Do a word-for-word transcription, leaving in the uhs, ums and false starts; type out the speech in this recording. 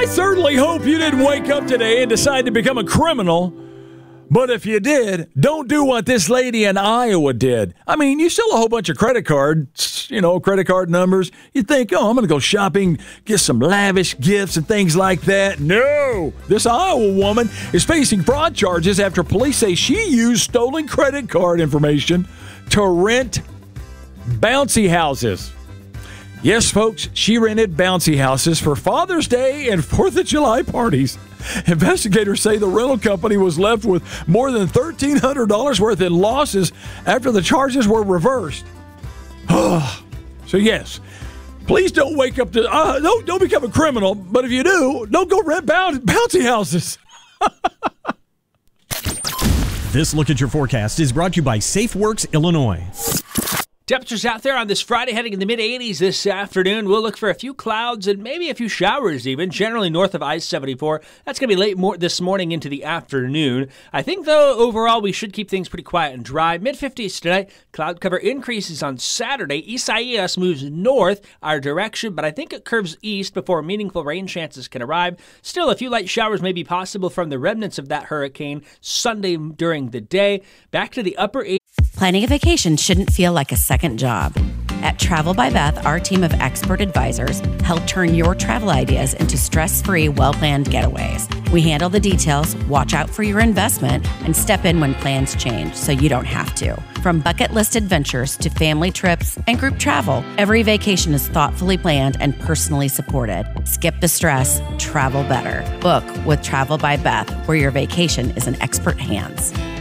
certainly hope you didn't wake up today and decide to become a criminal. But if you did, don't do what this lady in Iowa did. I mean, you sell a whole bunch of credit cards, you know, credit card numbers. You think, oh, I'm going to go shopping, get some lavish gifts and things like that. No! This Iowa woman is facing fraud charges after police say she used stolen credit card information to rent bouncy houses. Yes, folks, she rented bouncy houses for Father's Day and fourth of July parties. Investigators say the rental company was left with more than thirteen hundred dollars worth in losses after the charges were reversed. So, yes, please don't wake up to, uh, don't, don't become a criminal, but if you do, don't go rent bouncy houses. This Look at Your Forecast is brought to you by SafeWorks Illinois. Temperatures out there on this Friday heading in the mid-eighties this afternoon. We'll look for a few clouds and maybe a few showers even, generally north of I seventy-four. That's going to be late more this morning into the afternoon. I think, though, overall we should keep things pretty quiet and dry. mid-fifties tonight. Cloud cover increases on Saturday. Isaias moves north our direction, but I think it curves east before meaningful rain chances can arrive. Still, a few light showers may be possible from the remnants of that hurricane Sunday during the day. Back to the upper eighties. Planning a vacation shouldn't feel like a second job. At Travel by Beth, our team of expert advisors help turn your travel ideas into stress-free, well-planned getaways. We handle the details, watch out for your investment, and step in when plans change so you don't have to. From bucket list adventures to family trips and group travel, every vacation is thoughtfully planned and personally supported. Skip the stress, travel better. Book with Travel by Beth, where your vacation is in expert hands.